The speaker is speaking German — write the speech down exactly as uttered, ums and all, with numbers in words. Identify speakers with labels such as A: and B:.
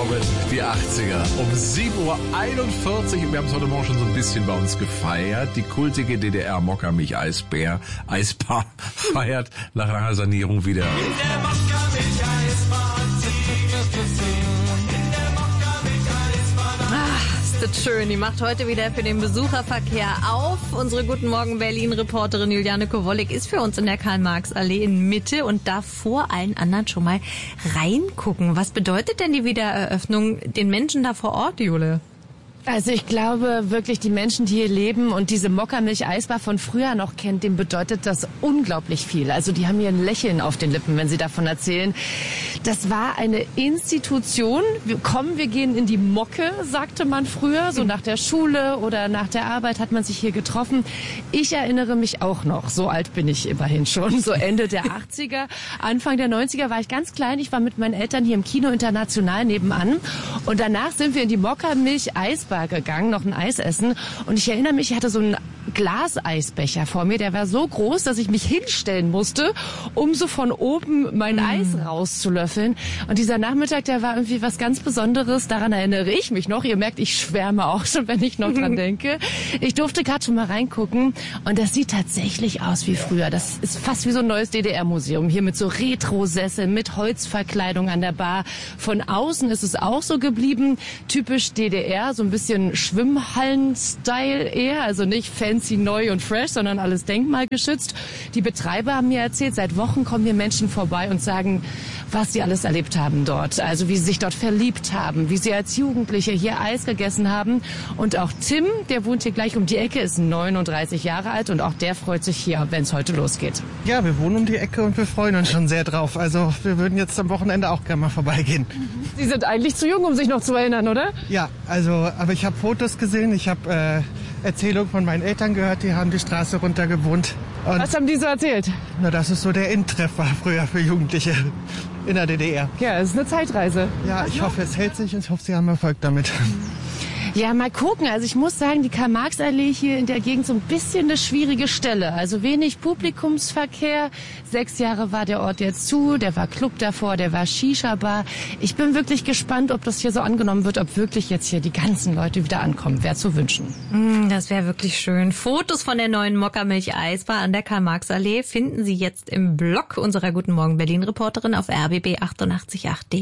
A: Morgen, die achtziger, um sieben Uhr einundvierzig. Und wir haben es heute Morgen schon so ein bisschen bei uns gefeiert. Die kultige D D R-Mokka-Milch-Eisbär, Eisbar feiert nach langer Sanierung wieder. In der Mokka-Milch-Eisbahn zieh ich in der Mokka-Milch-Eisbahn.
B: Ach, ist das schön. Die macht heute wieder für den Besucherverkehr auf. Unsere Guten Morgen Berlin-Reporterin Juliane Kowollik ist für uns in der Karl-Marx-Allee in Mitte und darf vor allen anderen schon mal reingucken. Was bedeutet denn die Wiedereröffnung den Menschen da vor Ort, Jule?
C: Also ich glaube wirklich, die Menschen, die hier leben und diese Mokka-Milch-Eisbar von früher noch kennt, dem bedeutet das unglaublich viel. Also die haben hier ein Lächeln auf den Lippen, wenn sie davon erzählen. Das war eine Institution. Wir kommen, wir gehen in die Mocke, sagte man früher. So nach der Schule oder nach der Arbeit hat man sich hier getroffen. Ich erinnere mich auch noch, so alt bin ich immerhin schon, so Ende der achtziger, Anfang der neunziger war ich ganz klein. Ich war mit meinen Eltern hier im Kino International nebenan. Und danach sind wir in die Mokka-Milch-Eisbar gegangen, noch ein Eis essen. Und ich erinnere mich, ich hatte so einen Glaseisbecher vor mir, der war so groß, dass ich mich hinstellen musste, um so von oben mein mm. Eis rauszulöffeln. Und dieser Nachmittag, der war irgendwie was ganz Besonderes. Daran erinnere ich mich noch. Ihr merkt, ich schwärme auch schon, wenn ich noch dran denke. Ich durfte gerade schon mal reingucken und das sieht tatsächlich aus wie früher. Das ist fast wie so ein neues D D R-Museum. Hier mit so Retro-Sesseln, mit Holzverkleidung an der Bar. Von außen ist es auch so geblieben. Typisch D D R, so ein bisschen Schwimmhallen-Style eher, also nicht fancy, neu und fresh, sondern alles denkmalgeschützt. Die Betreiber haben mir erzählt, seit Wochen kommen hier Menschen vorbei und sagen, was sie alles erlebt haben dort. Also wie sie sich dort verliebt haben, wie sie als Jugendliche hier Eis gegessen haben. Und auch Tim, der wohnt hier gleich um die Ecke, ist neununddreißig Jahre alt und auch der freut sich hier, wenn es heute losgeht.
D: Ja, wir wohnen um die Ecke und wir freuen uns schon sehr drauf. Also wir würden jetzt am Wochenende auch gerne mal vorbeigehen.
C: Sie sind eigentlich zu jung, um sich noch zu erinnern, oder?
D: Ja, also, aber ich habe Fotos gesehen, ich habe äh, Erzählungen von meinen Eltern gehört, die haben die Straße runter gewohnt. Und
C: was haben die so erzählt?
D: Na, dass es so der Endtreff war früher für Jugendliche in der D D R.
C: Ja, es ist eine Zeitreise.
D: Ja, ich hoffe, es hält sich und ich hoffe, Sie haben Erfolg damit.
C: Ja, mal gucken. Also ich muss sagen, die Karl-Marx-Allee hier in der Gegend so ein bisschen eine schwierige Stelle. Also wenig Publikumsverkehr. Sechs Jahre war der Ort jetzt zu. Der war Club davor, der war Shisha-Bar. Ich bin wirklich gespannt, ob das hier so angenommen wird, ob wirklich jetzt hier die ganzen Leute wieder ankommen. Wäre zu wünschen.
B: Mm, das wäre wirklich schön. Fotos von der neuen Mokka-Milch-Eisbar an der Karl-Marx-Allee finden Sie jetzt im Blog unserer Guten Morgen Berlin-Reporterin auf r b b achtundachtzig punkt acht punkt d e.